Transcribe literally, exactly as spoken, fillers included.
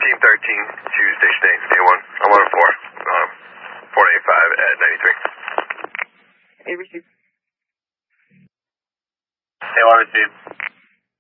Team thirteen to Station eight, A one, I'm one oh four, um, four eighty-five at ninety-three. Hey, receive. A one, receive.